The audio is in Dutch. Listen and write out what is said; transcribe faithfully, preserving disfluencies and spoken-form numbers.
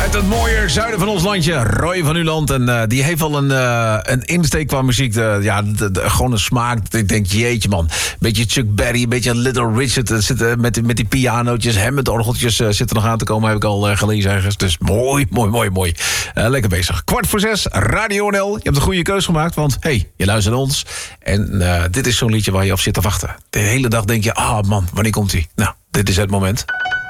Uit het mooie zuiden van ons landje, Roy van Uland. En uh, die heeft wel een, uh, een insteek qua muziek. De, ja, de, de, gewoon een smaak. Ik denk, jeetje man. Beetje Chuck Berry, een beetje Little Richard. Uh, zit, uh, met, met die pianootjes, Hammond-orgeltjes uh, zitten nog aan te komen. Heb ik al uh, gelezen ergens. Dus mooi, mooi, mooi, mooi. Uh, lekker bezig. Kwart voor zes, Radio N L. Je hebt een goede keus gemaakt, want hey, je luistert naar ons. En uh, dit is zo'n liedje waar je op zit te wachten. De hele dag denk je, ah oh man, wanneer komt hij? Nou, dit is het moment.